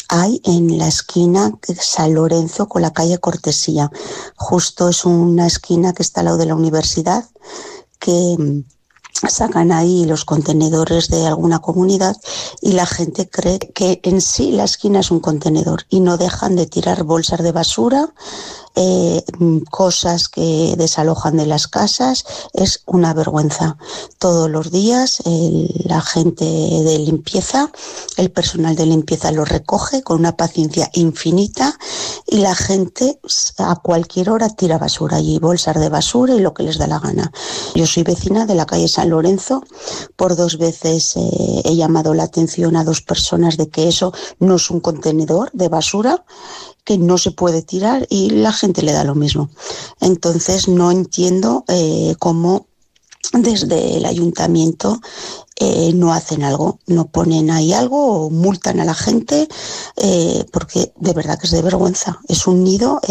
hay en la esquina de San Lorenzo con la calle Cortesía. Justo es una esquina que está al lado de la universidad, que sacan ahí los contenedores de alguna comunidad y la gente cree que en sí la esquina es un contenedor y no dejan de tirar bolsas de basura, cosas que desalojan de las casas. Es una vergüenza. Todos los días la gente de limpieza, el personal de limpieza lo recoge con una paciencia infinita y la gente a cualquier hora tira basura allí, bolsas de basura y lo que les da la gana. Yo soy vecina de la calle San Lorenzo. Por 2 veces he llamado la atención a 2 personas de que eso no es un contenedor de basura, que no se puede tirar, y la gente le da lo mismo. Entonces no entiendo cómo desde el ayuntamiento no hacen algo, no ponen ahí algo o multan a la gente, porque de verdad que es de vergüenza. Es un nido,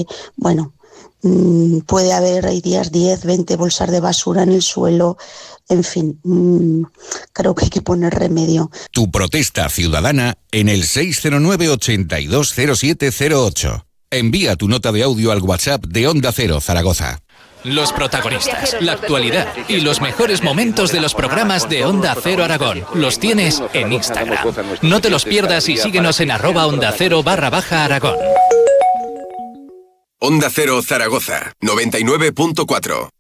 puede haber, hay días 10, 20 bolsas de basura en el suelo. En fin, creo que hay que poner remedio. Tu protesta ciudadana en el 609-820708. Envía tu nota de audio al WhatsApp de Onda Cero Zaragoza. Los protagonistas, la actualidad y los mejores momentos de los programas de Onda Cero Aragón los tienes en Instagram. No te los pierdas y síguenos en @OndaCero_Aragón. Onda Cero Zaragoza, 99.4.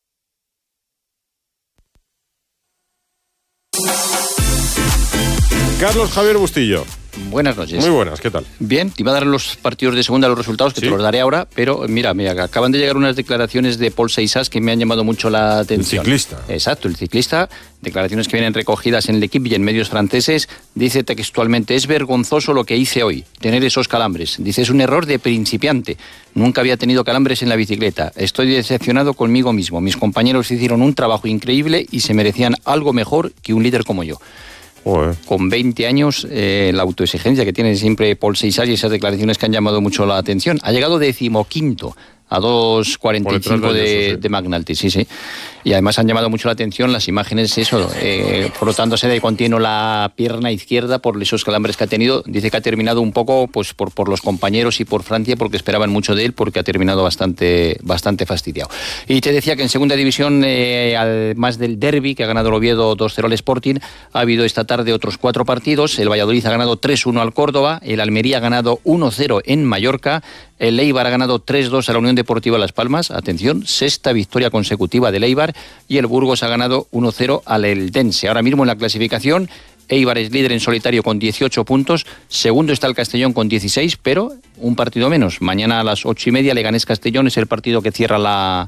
Carlos Javier Bustillo. Buenas noches. Muy buenas, ¿qué tal? Bien, te iba a dar los partidos de segunda los resultados, que ¿sí? Te los daré ahora, pero mira, acaban de llegar unas declaraciones de Pol Seixas que me han llamado mucho la atención. El ciclista. Exacto, el ciclista. Declaraciones que vienen recogidas en L'Équipe y en medios franceses. Dice textualmente: es vergonzoso lo que hice hoy, tener esos calambres. Dice, es un error de principiante. Nunca había tenido calambres en la bicicleta. Estoy decepcionado conmigo mismo. Mis compañeros hicieron un trabajo increíble y se merecían algo mejor que un líder como yo. Con 20 años, la autoexigencia que tiene siempre Pol Seixas y esas declaraciones que han llamado mucho la atención. Ha llegado 15º a 2.45 de McNulty, sí. Y además han llamado mucho la atención las imágenes, frotándose de continuo la pierna izquierda por esos calambres que ha tenido. Dice que ha terminado un poco pues por los compañeros y por Francia, porque esperaban mucho de él, porque ha terminado bastante fastidiado. Y te decía que en segunda división, además del derbi, que ha ganado el Oviedo 2-0 al Sporting, ha habido esta tarde otros 4 partidos. El Valladolid ha ganado 3-1 al Córdoba, el Almería ha ganado 1-0 en Mallorca, el Eibar ha ganado 3-2 a la Unión Deportiva Las Palmas, atención, 6ª victoria consecutiva del Eibar, y el Burgos ha ganado 1-0 al Eldense. Ahora mismo en la clasificación, Eibar es líder en solitario con 18 puntos, segundo está el Castellón con 16, pero un partido menos. Mañana a las 8:30 Leganés-Castellón es el partido que cierra la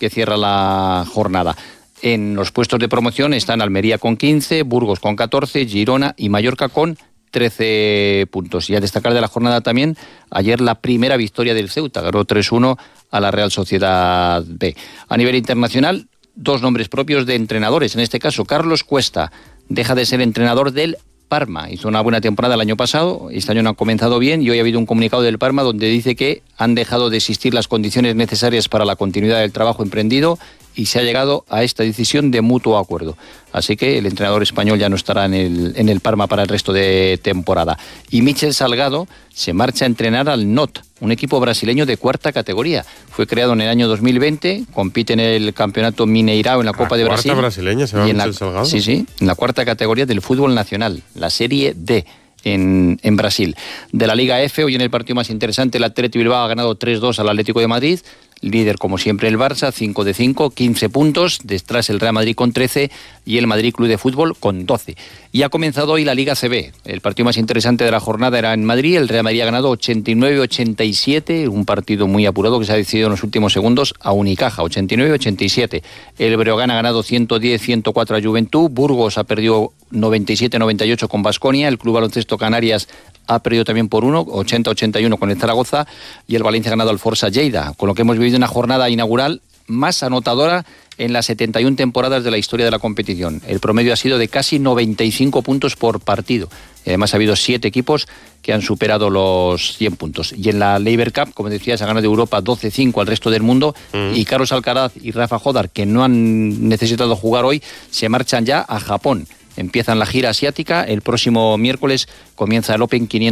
jornada. En los puestos de promoción están Almería con 15, Burgos con 14, Girona y Mallorca con 13 puntos. Y a destacar de la jornada también, ayer la primera victoria del Ceuta, ganó 3-1 a la Real Sociedad B. A nivel internacional, 2 nombres propios de entrenadores. En este caso, Carlos Cuesta deja de ser entrenador del Parma. Hizo una buena temporada el año pasado, este año no ha comenzado bien, y hoy ha habido un comunicado del Parma donde dice que han dejado de existir las condiciones necesarias para la continuidad del trabajo emprendido y se ha llegado a esta decisión de mutuo acuerdo. Así que el entrenador español ya no estará en el Parma para el resto de temporada. Y Michel Salgado se marcha a entrenar al NOT, un equipo brasileño de 4ª categoría. Fue creado en el año 2020, compite en el campeonato Mineirao en la Copa de Brasil. ¿4ª brasileña se llama Michel Salgado? Sí, en la 4ª categoría del fútbol nacional, la Serie D. En Brasil. De la Liga F, hoy en el partido más interesante, el Athletic Bilbao ha ganado 3-2 al Atlético de Madrid. Líder, como siempre, el Barça, 5 de 5, 15 puntos. Detrás el Real Madrid con 13 y el Madrid Club de Fútbol con 12. Y ha comenzado hoy la Liga CB. El partido más interesante de la jornada era en Madrid. El Real Madrid ha ganado 89-87, un partido muy apurado que se ha decidido en los últimos segundos a Unicaja, 89-87. El Breogán ha ganado 110-104 a Juventud. Burgos ha perdido 97-98 con Baskonia. El Club Baloncesto Canarias ha perdido también por 1, 80-81 con el Zaragoza, y el Valencia ha ganado al Forza Lleida, con lo que hemos vivido una jornada inaugural más anotadora en las 71 temporadas de la historia de la competición. El promedio ha sido de casi 95 puntos por partido. Y además ha habido 7 equipos que han superado los 100 puntos. Y en la Laver Cup, como decías, ha ganado de Europa 12-5 al resto del mundo. Y Carlos Alcaraz y Rafa Jodar, que no han necesitado jugar hoy, se marchan ya a Japón. Empiezan la gira asiática. El próximo miércoles comienza el Open 500.